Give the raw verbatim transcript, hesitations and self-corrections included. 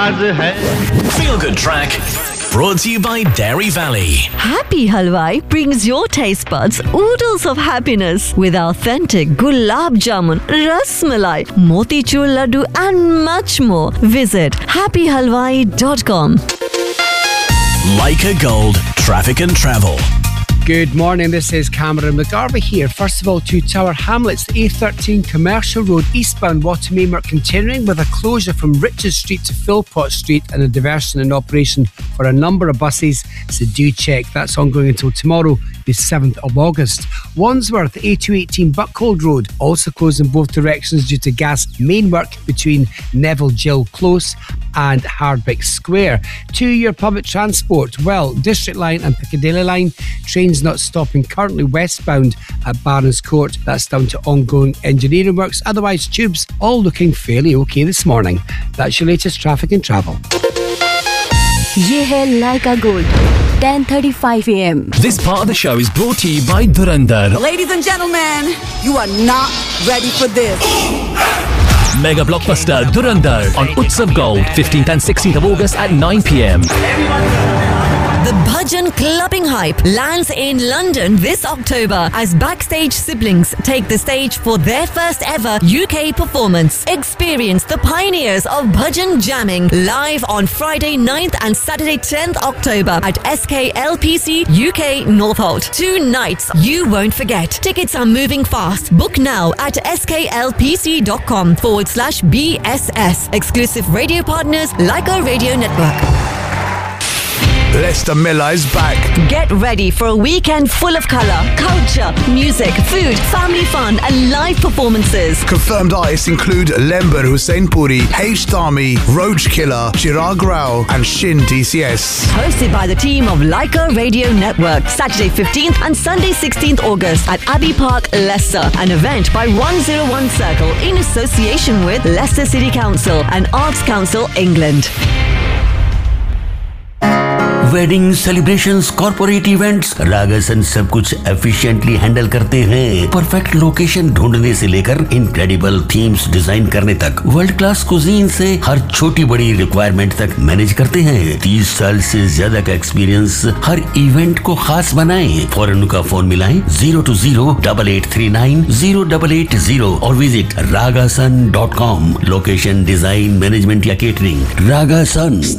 नाज है. Feel Good Track brought to you by Dairy Valley. Happy Halwai brings your taste buds oodles of happiness with authentic gulab jamun, ras malai, motichur laddu and much more. Visit happy halwai dot com. Leica Gold Traffic and Travel. Good morning, this is Cameron McGarvey here. First of all, to Tower Hamlets, A thirteen Commercial Road eastbound Watermain continuing with a closure from Richard Street to Philpott Street and a diversion in operation for a number of buses, so do check. That's ongoing until tomorrow, the seventh of August. Wandsworth, A two eighteen Buckhold Road, also closed in both directions due to gas main work between Neville Gill Close and Hardwick Square. To your public transport, well, District Line and Piccadilly Line, trains not stopping currently westbound at Barons Court. That's down to ongoing engineering works. Otherwise, tubes all looking fairly okay this morning. That's your latest traffic and travel. ये है Leica Gold, ten thirty-five a m. This part of the show is brought to you by Dhurandhar. Ladies and gentlemen, you are not ready for this. Mega blockbuster Dhurandhar on Utsav Gold, fifteenth and sixteenth of August at nine p m. The Bhajan Clubbing Hype lands in London this October as Backstage siblings take the stage for their first ever U K performance. Experience the pioneers of Bhajan jamming live on Friday ninth and Saturday tenth October at S K L P C U K Northolt. Two nights you won't forget. Tickets are moving fast. Book now at sklpc.com forward slash BSS. Exclusive radio partners Leica Radio Network. Leicester Miller is back. Get ready for a weekend full of colour, culture, music, food, family fun and live performances. Confirmed artists include Lember Hussein Puri, H. Dami, Roach Killer, Chirag Rao and Shin D C S. Hosted by the team of Leica Radio Network. Saturday fifteenth and Sunday sixteenth August at Abbey Park, Leicester. An event by one oh one Circle in association with Leicester City Council and Arts Council England. Wedding celebrations, corporate events, रागासन सब कुछ efficiently handle करते हैं। Perfect location ढूंढने से लेकर incredible themes design करने तक, world class cuisine से हर छोटी बड़ी रिक्वायरमेंट तक मैनेज करते हैं। तीस साल से ज्यादा का एक्सपीरियंस हर इवेंट को खास बनाए। फौरन का फोन मिलाएं zero to zero double eight three nine zero double eight zero और visit रागासन dot com. Location, design, management या केटरिंग, रागासन।